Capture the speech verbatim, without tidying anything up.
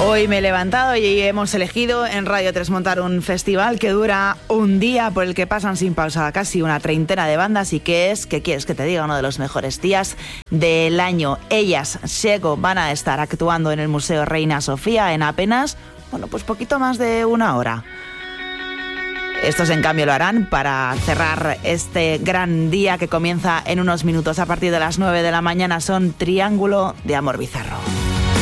Hoy me he levantado y hemos elegido en Radio tres montar un festival que dura un día, por el que pasan sin pausa casi una treintena de bandas y que es, ¿qué quieres que te diga? Uno de los mejores días del año. Ellas, Shego, van a estar actuando en el Museo Reina Sofía en apenas, bueno, pues poquito más de una hora. Estos, en cambio, lo harán para cerrar este gran día que comienza en unos minutos. A partir de las nueve de la mañana son Triángulo de Amor Bizarro.